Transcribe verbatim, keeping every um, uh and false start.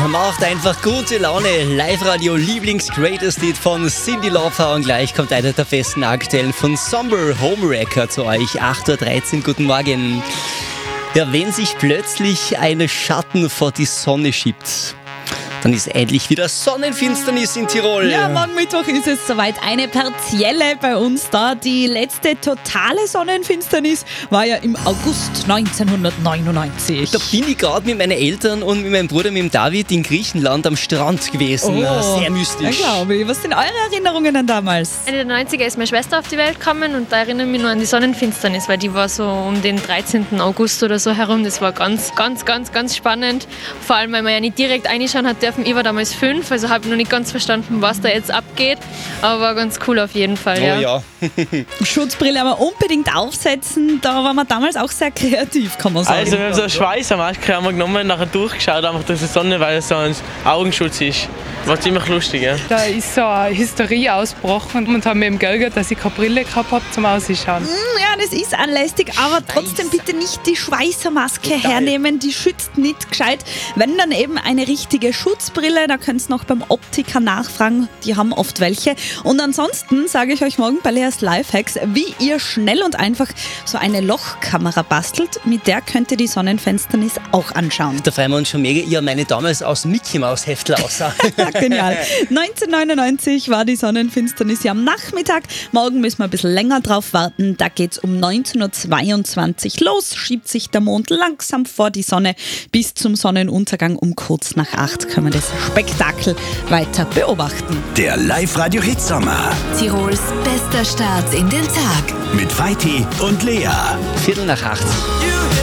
macht einfach gute Laune. Live-Radio Lieblings-Greatest Hit von Cyndi Lauper und gleich kommt einer der festen aktuell von Somber Homewrecker zu euch. acht Uhr dreizehn, guten Morgen. Ja, wenn sich plötzlich eine Schatten vor die Sonne schiebt, dann ist endlich wieder Sonnenfinsternis in Tirol. Ja, morgen Mittwoch ist es soweit. Eine partielle bei uns da. Die letzte totale Sonnenfinsternis war ja im August neunzehnhundertneunundneunzig. Da bin ich gerade mit meinen Eltern und mit meinem Bruder, mit dem David, in Griechenland am Strand gewesen. Oh, sehr mystisch. Ja, glaube ich. Was sind eure Erinnerungen an damals? Ende der neunziger ist meine Schwester auf die Welt gekommen und da erinnere ich mich nur an die Sonnenfinsternis, weil die war so um den dreizehnten August oder so herum. Das war ganz, ganz, ganz, ganz spannend. Vor allem, weil man ja nicht direkt reinschauen hat dürfen. Ich war damals fünf, also habe noch nicht ganz verstanden, was da jetzt abgeht. Aber war ganz cool auf jeden Fall. Ja. Oh ja. Schutzbrille aber unbedingt aufsetzen. Da waren wir damals auch sehr kreativ, kann man sagen. Also wir haben so eine Schweißermaske haben wir genommen, nachher durchgeschaut, einfach durch die Sonne, weil es so ein Augenschutz ist. War ziemlich lustig, ja. Da ist so eine Hysterie ausgebrochen und haben mir eben geärgert, dass ich keine Brille gehabt habe zum Ausschauen. Mm, ja, das ist anlässig, aber trotzdem bitte nicht die Schweißermaske hernehmen, die schützt nicht gescheit. Wenn dann eben eine richtige Schutzbrille, da könnt ihr noch beim Optiker nachfragen, die haben oft welche. Und ansonsten sage ich euch morgen bei Leas Lifehacks, wie ihr schnell und einfach so eine Lochkamera bastelt, mit der könnt ihr die Sonnenfinsternis auch anschauen. Da freuen wir uns schon mega. Ich habe meine damals aus Mickey Maus Heftel aussah. Genial. neunzehnhundertneunundneunzig war die Sonnenfinsternis ja am Nachmittag. Morgen müssen wir ein bisschen länger drauf warten. Da geht es um neunzehn Uhr zweiundzwanzig los. Schiebt sich der Mond langsam vor die Sonne. Bis zum Sonnenuntergang um kurz nach acht können wir das Spektakel weiter beobachten. Der Live-Radio-Hit Sommer. Tirols bester Start in den Tag. Mit Vaiti und Lea. Viertel nach acht.